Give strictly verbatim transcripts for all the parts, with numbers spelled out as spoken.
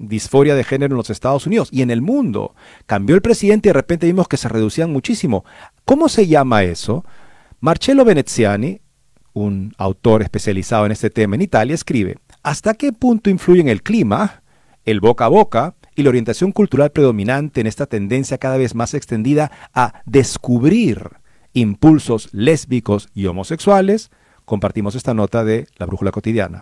disforia de género en los Estados Unidos y en el mundo. Cambió el presidente y de repente vimos que se reducían muchísimo. ¿Cómo se llama eso? Marcello Veneziani, un autor especializado en este tema en Italia, escribe: ¿hasta qué punto influyen el clima, el boca a boca y la orientación cultural predominante en esta tendencia cada vez más extendida a descubrir impulsos lésbicos y homosexuales? Compartimos esta nota de La Brújula Cotidiana.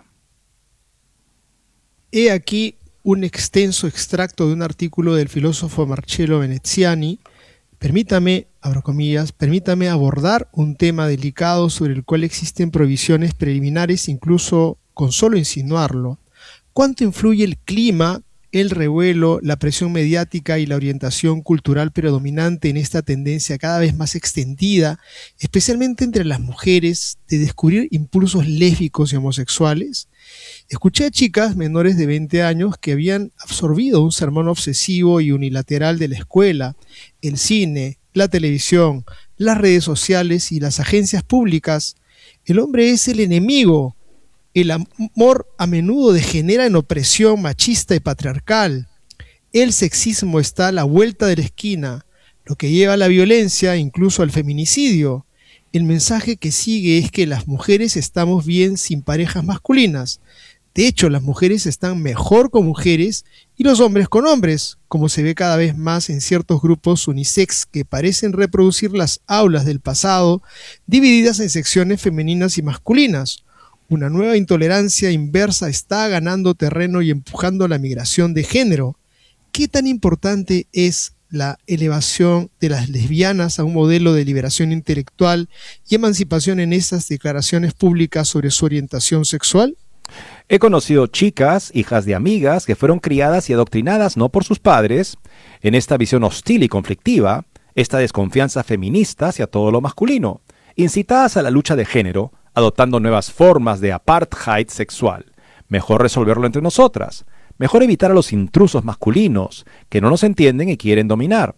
He aquí un extenso extracto de un artículo del filósofo Marcello Veneziani. Permítame, abro comillas, permítame abordar un tema delicado sobre el cual existen provisiones preliminares, incluso con solo insinuarlo. ¿Cuánto influye el clima, el revuelo, la presión mediática y la orientación cultural predominante en esta tendencia cada vez más extendida, especialmente entre las mujeres, de descubrir impulsos lésbicos y homosexuales? Escuché a chicas menores de veinte años que habían absorbido un sermón obsesivo y unilateral de la escuela, el cine, la televisión, las redes sociales y las agencias públicas. El hombre es el enemigo. El amor a menudo degenera en opresión machista y patriarcal. El sexismo está a la vuelta de la esquina, lo que lleva a la violencia, incluso al feminicidio. El mensaje que sigue es que las mujeres estamos bien sin parejas masculinas. De hecho, las mujeres están mejor con mujeres y los hombres con hombres, como se ve cada vez más en ciertos grupos unisex que parecen reproducir las aulas del pasado, divididas en secciones femeninas y masculinas. Una nueva intolerancia inversa está ganando terreno y empujando la migración de género. ¿Qué tan importante es la elevación de las lesbianas a un modelo de liberación intelectual y emancipación en estas declaraciones públicas sobre su orientación sexual? He conocido chicas, hijas de amigas, que fueron criadas y adoctrinadas no por sus padres, en esta visión hostil y conflictiva, esta desconfianza feminista hacia todo lo masculino, incitadas a la lucha de género, adoptando nuevas formas de apartheid sexual. Mejor resolverlo entre nosotras. Mejor evitar a los intrusos masculinos, que no nos entienden y quieren dominar.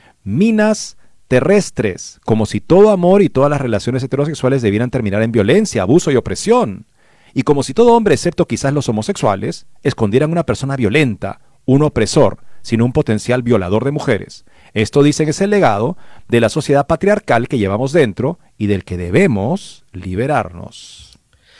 Minas terrestres, como si todo amor y todas las relaciones heterosexuales debieran terminar en violencia, abuso y opresión. Y como si todo hombre, excepto quizás los homosexuales, escondieran una persona violenta, un opresor, sino un potencial violador de mujeres. Esto dicen es el legado de la sociedad patriarcal que llevamos dentro y del que debemos liberarnos.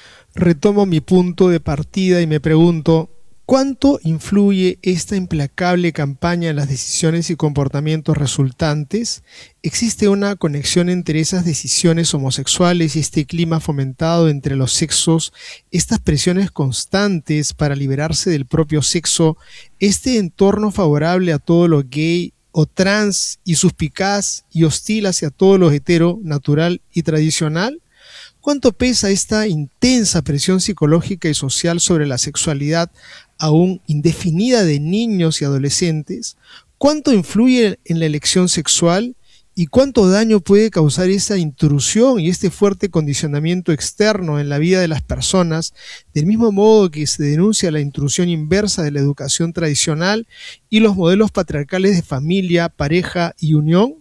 Retomo mi punto de partida y me pregunto, ¿cuánto influye esta implacable campaña en las decisiones y comportamientos resultantes? ¿Existe una conexión entre esas decisiones homosexuales y este clima fomentado entre los sexos, estas presiones constantes para liberarse del propio sexo, este entorno favorable a todo lo gay o trans y suspicaz y hostil hacia todo lo hetero, natural y tradicional? ¿Cuánto pesa esta intensa presión psicológica y social sobre la sexualidad aún indefinida de niños y adolescentes? ¿Cuánto influye en la elección sexual? ¿Y cuánto daño puede causar esa intrusión y este fuerte condicionamiento externo en la vida de las personas, del mismo modo que se denuncia la intrusión inversa de la educación tradicional y los modelos patriarcales de familia, pareja y unión?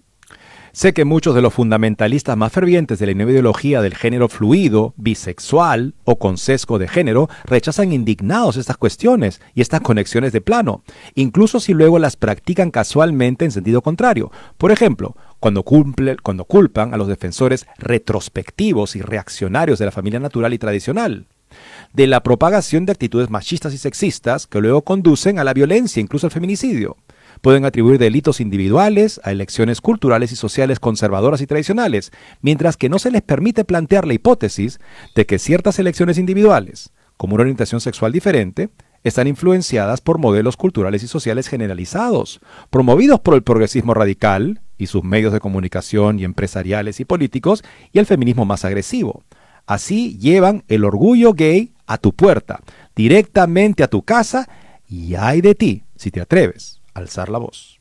Sé que muchos de los fundamentalistas más fervientes de la nueva ideología del género fluido, bisexual o con sesgo de género rechazan indignados estas cuestiones y estas conexiones de plano, incluso si luego las practican casualmente en sentido contrario. Por ejemplo, cuando, cumple, cuando culpan a los defensores retrospectivos y reaccionarios de la familia natural y tradicional, de la propagación de actitudes machistas y sexistas que luego conducen a la violencia, incluso al feminicidio. Pueden atribuir delitos individuales a elecciones culturales y sociales conservadoras y tradicionales, mientras que no se les permite plantear la hipótesis de que ciertas elecciones individuales, como una orientación sexual diferente, están influenciadas por modelos culturales y sociales generalizados, promovidos por el progresismo radical y sus medios de comunicación y empresariales y políticos, y el feminismo más agresivo. Así llevan el orgullo gay a tu puerta, directamente a tu casa, y ay de ti si te atreves alzar la voz.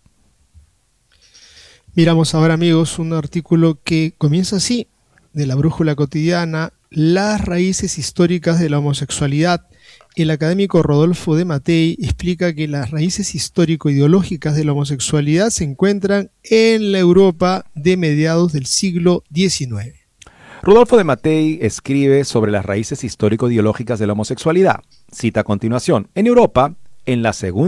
Miramos ahora, amigos, un artículo que comienza así, de La Brújula Cotidiana: las raíces históricas de la homosexualidad. El académico Rodolfo de Mattei explica que las raíces histórico-ideológicas de la homosexualidad se encuentran en la Europa de mediados del siglo diecinueve. Rodolfo de Mattei escribe sobre las raíces histórico-ideológicas de la homosexualidad. Cita a continuación: en Europa, en la segunda